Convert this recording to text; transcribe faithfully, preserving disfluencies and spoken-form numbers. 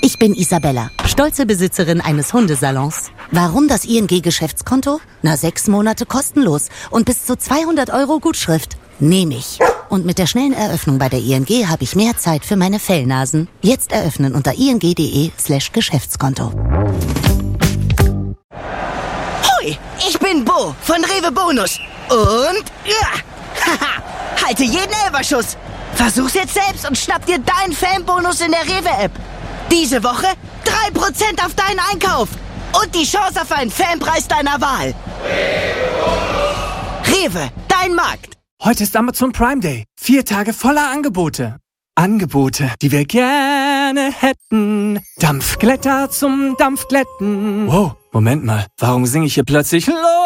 Ich bin Isabella, stolze Besitzerin eines Hundesalons. Warum das I N G-Geschäftskonto? Na, sechs Monate kostenlos und bis zu zweihundert Euro Gutschrift. Nehme ich. Und mit der schnellen Eröffnung bei der I N G habe ich mehr Zeit für meine Fellnasen. Jetzt eröffnen unter ing.de slash Geschäftskonto. Hoi, ich bin Bo von Rewe Bonus. Und ja, haha, halte jeden Elberschuss. Versuch's jetzt selbst und schnapp dir deinen Fanbonus in der Rewe-App. Diese Woche drei Prozent auf deinen Einkauf. Und die Chance auf einen Fanpreis deiner Wahl. Rewe, dein Markt. Heute ist Amazon Prime Day. Vier Tage voller Angebote. Angebote, die wir gerne hätten. Dampfglätter zum Dampfglätten. Wow, Moment mal. Warum singe ich hier plötzlich Los?